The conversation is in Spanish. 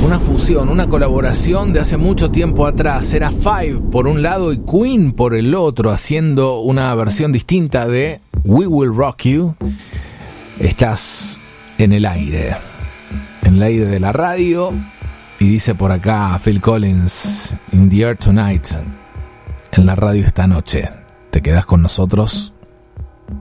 una fusión, una colaboración de hace mucho tiempo atrás. Era Five por un lado y Queen por el otro, haciendo una versión distinta de We Will Rock You. Estás en el aire de la radio, y dice por acá Phil Collins, In the Air Tonight, en la radio esta noche. ¿Te quedás con nosotros?